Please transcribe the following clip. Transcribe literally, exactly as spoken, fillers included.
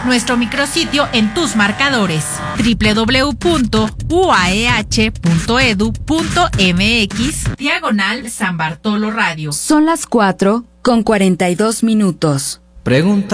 nuestro micrositio en tus marcadores doble u doble u doble u punto u a e h punto e d u punto m x diagonal San Bartolo Radio. Son las cuatro con cuarenta y dos minutos. Pregunta